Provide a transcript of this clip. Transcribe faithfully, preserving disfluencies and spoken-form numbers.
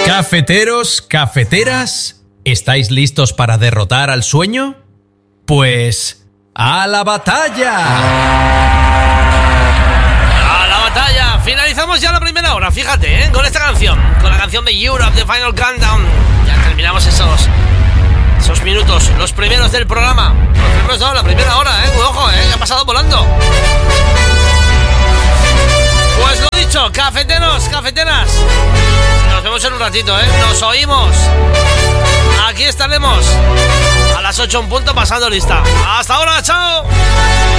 Cafeteros, cafeteras, ¿estáis listos para derrotar al sueño? Pues ¡a la batalla! ¡A la batalla! Finalizamos ya la primera hora, fíjate, ¿eh? Con esta canción, con la canción de Europe, The Final Countdown. Ya terminamos esos, esos minutos, los primeros del programa. Los primeros no, la primera hora, ¿eh? Ojo, ¿eh? Ya ha pasado volando. Pues lo dicho, cafeteros, cafeteras. Nos vemos en un ratito, ¿eh? Nos oímos. Aquí estaremos a las ocho en punto pasando lista. Hasta ahora, chao.